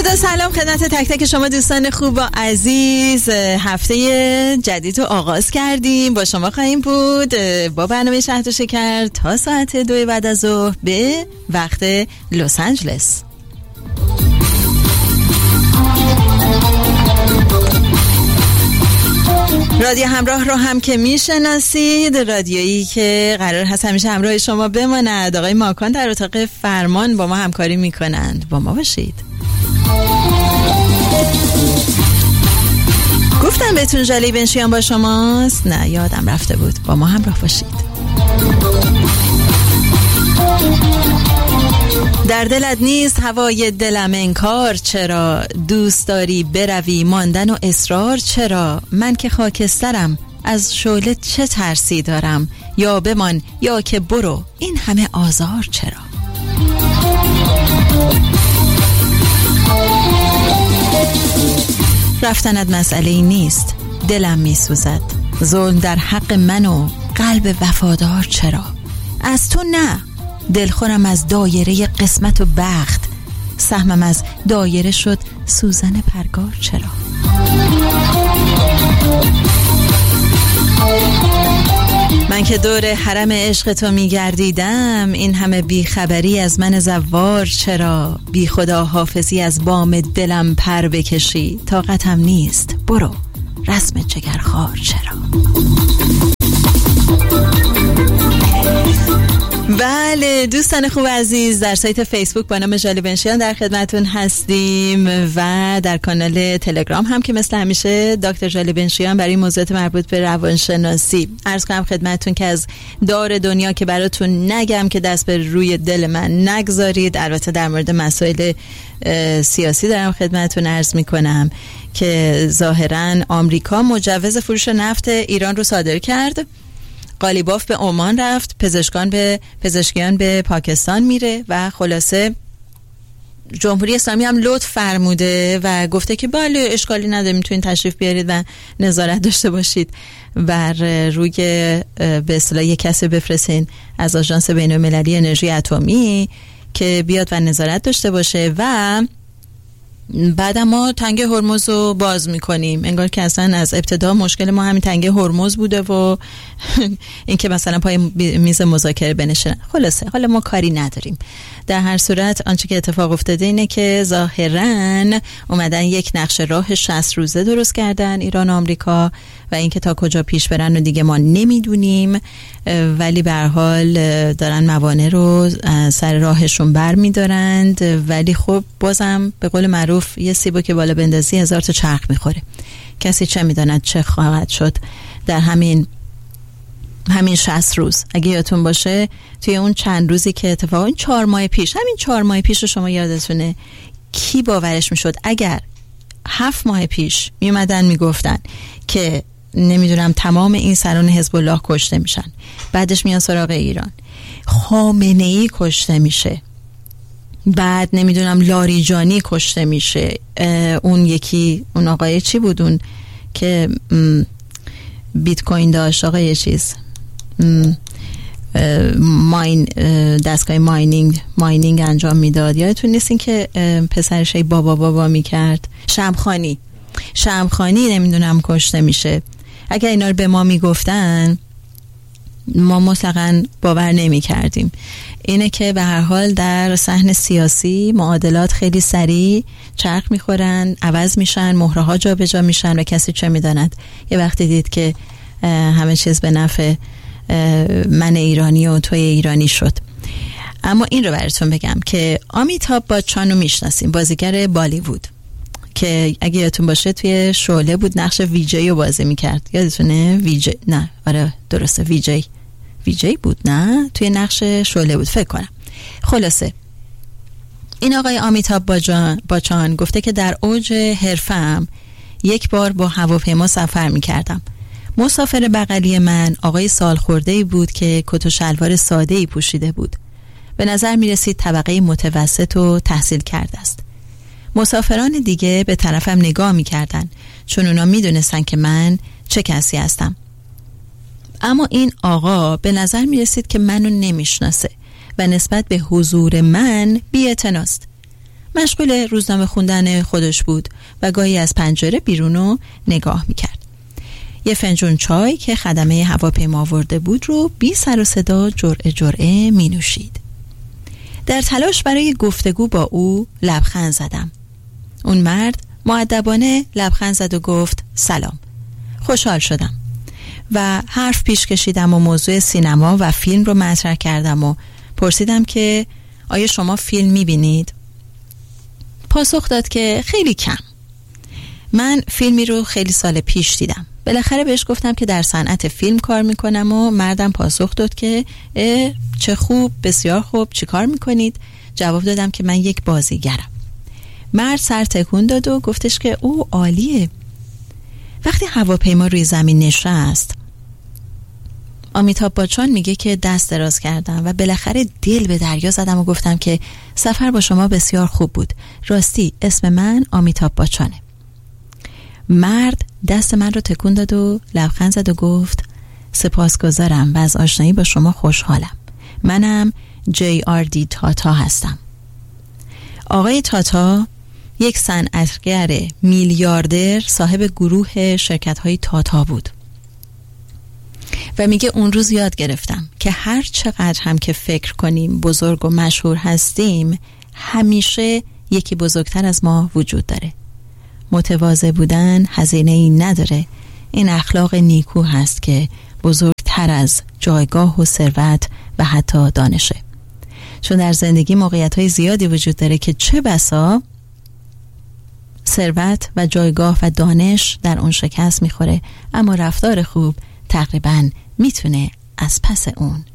سلام خدمت تک تک شما دوستان خوب و عزیز. هفته جدید رو آغاز کردیم، با شما خواهیم بود با برنامه شهد و شکر تا ساعت 2 بعد از ظهر به وقت لس آنجلس. رادیو همراه رو هم که میشناسید، رادیویی که قرار هست همیشه همراه شما بماند. آقای ماکان در اتاق فرمان با ما همکاری میکنند. با ما باشید. گفتم بهتون ژالی بنشیان با شماست؟ نه یادم رفته بود. با ما همراه باشید. در دلت نیست هوای دلم انکار چرا؟ دوست داری بروی ماندن و اصرار چرا؟ من که خاکسترم از شعله چه ترسی دارم؟ یا بمان یا که برو، این همه آزار چرا؟ رفتنت مسئله‌ای نیست، دلم میسوزد. ظلم در حق من و قلب وفادار چرا؟ از تو نه، دلخورم از دایره قسمت و بخت. سهمم از دایره شد سوزن پرگار چرا؟ من که دور حرم عشق تو میگردیدم، این همه بیخبری از من زوار چرا؟ بی خدا حافظی از بام دلم پر بکشی، طاقتم نیست برو، رسم جگرخوار چرا؟ بله دوستان خوب عزیز، در سایت فیسبوک با نام ژالی بنشیان در خدمتون هستیم و در کانال تلگرام هم که مثل همیشه دکتر ژالی بنشیان برای موضوعات مربوط به روانشناسی. عرض کنم خدمتون که از دار دنیا که براتون نگم که دست به روی دل من نگذارید. البته در مورد مسائل سیاسی دارم خدمتون عرض میکنم که ظاهرا آمریکا مجوز فروش نفت ایران رو صادر کرد. قالیباف به عمان رفت، پزشکیان به پاکستان میره و خلاصه جمهوری اسلامی هم لطف فرموده و گفته که بله اشکالی نداره، میتونید تشریف بیارید و نظارت داشته باشید بر روی به اصطلاح یک کسی بفرستین از آژانس بین‌المللی انرژی اتمی که بیاد و نظارت داشته باشه و بعد ما تنگه هرمز رو باز میکنیم. انگار که اصلا از ابتدا مشکل ما همین تنگه هرمز بوده و این که مثلا پای میز مذاکره بنشینن. خلاصه حالا ما کاری نداریم. در هر صورت آنچه که اتفاق افتاده اینه که ظاهراً اومدن یک نقشه راه 60 روزه درست کردن ایران و آمریکا و اینکه تا کجا پیش برن و دیگه ما نمیدونیم، ولی به هر حال دارن موانع رو سر راهشون بر میدارند. ولی خب بازم به قول معروف یه سیبو که بالا بندازی 1000 تا چرخ میخوره. کسی چه میداند چه خواهد شد در همین 60 روز. اگه یادتون باشه توی اون چند روزی که اتفاقا این 4 ماه پیش، همین 4 ماه پیش رو شما یادتونه کی باورش میشد اگر 7 ماه پیش میومدن میگفتن که نمیدونم تمام این سران حزب الله کشته میشن، بعدش میان سراغ ایران خامنه‌ای کشته میشه، بعد نمیدونم لاریجانی کشته میشه، اون یکی اون آقای چی بود اون که بیت کوین داشت، آقای چیز دستگاه ماینینگ انجام میداد، یادتون نیست این که پسرش بابا میکرد، شمخانی نمیدونم کشته میشه. اگر اینا رو به ما میگفتن ما مطلقاً باور نمی کردیم. اینه که به هر حال در صحن سیاسی معادلات خیلی سریع چرخ میخورن، عوض میشن، مهره ها جا به جا میشن و کسی چه میداند یه وقتی دید که همه چیز به نفع من ایرانی و توی ایرانی شد. اما این رو براتون بگم که آمیتاب بچان رو میشناسیم، بازیگر بالیوود که اگه یادتون باشه توی شعله بود، نقش ویجی رو بازی میکرد. یادتونه ویجی؟ نه آره درسته ویجی بود، نه توی نقش شعله بود فکر کنم. خلاصه این آقای آمیتاب بچان گفته که در اوج حرفم یک بار با هواپیما سفر میکردم. مسافر بغلی من آقای سالخورده‌ای بود که کت و شلوار ساده‌ای پوشیده بود. به نظر میرسید طبقه متوسط و تحصیل کرده است. مسافران دیگه به طرفم نگاه میکردن چون اونا میدونستن که من چه کسی هستم. اما این آقا به نظر میرسید که منو نمیشناسه و نسبت به حضور من بی‌اعتناست. مشغول روزنامه خوندن خودش بود و گاهی از پنجره بیرونو نگاه میکرد. یه فنجون چای که خدمه هواپیما آورده بود رو بی سر و صدا جرعه جرعه می نوشید. در تلاش برای گفتگو با او لبخند زدم. اون مرد مؤدبانه لبخند زد و گفت سلام. خوشحال شدم و حرف پیش کشیدم و موضوع سینما و فیلم رو مطرح کردم و پرسیدم که آیا شما فیلم می بینید؟ پاسخ داد که خیلی کم. من فیلمی رو خیلی سال پیش دیدم. بالاخره بهش گفتم که در صنعت فیلم کار میکنم و مردم پاسخ داد که چه خوب، بسیار خوب، چی کار میکنید؟ جواب دادم که من یک بازیگرم. مرد سر تکون داد و گفتش که او عالیه. وقتی هواپیما روی زمین نشست، آمیتاب بچان میگه که دست دراز کردم و بالاخره دل به دریا زدم و گفتم که سفر با شما بسیار خوب بود. راستی اسم من آمیتاب بچانه. مرد دست من رو تکون داد و لبخند زد و گفت سپاسگزارم و از آشنایی با شما خوشحالم. منم JRD تاتا هستم. آقای تاتا یک صنعتگر میلیاردر صاحب گروه شرکت‌های تاتا بود و میگه اون روز یاد گرفتم که هر چقدر هم که فکر کنیم بزرگ و مشهور هستیم، همیشه یکی بزرگتر از ما وجود داره. متواضع بودن هزینه‌ای نداره. این اخلاق نیکو هست که بزرگتر از جایگاه و ثروت و حتی دانشه. چون در زندگی موقعیت‌های زیادی وجود داره که چه بسا ثروت و جایگاه و دانش در اون شکست میخوره، اما رفتار خوب تقریباً میتونه از پس اون